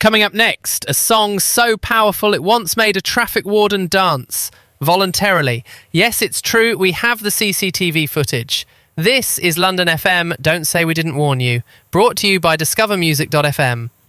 Coming up next, a song so powerful it once made a traffic warden dance. Voluntarily. Yes, it's true, we have the CCTV footage. This is London FM, Don't Say We Didn't Warn You. Brought to you by discovermusic.fm.